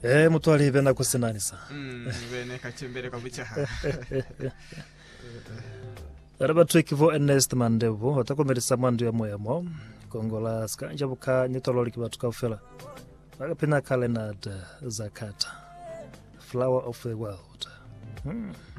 Mutwali bena kusinanisa. Bene kachembere kwa bichaha. Araba twekivo Ernest Mandevo atakomeresa mwandu ya moyamo kongola skanja buka nyitololi kibatuka ufela. Agapina Kalenad Zakata, Flower of the World.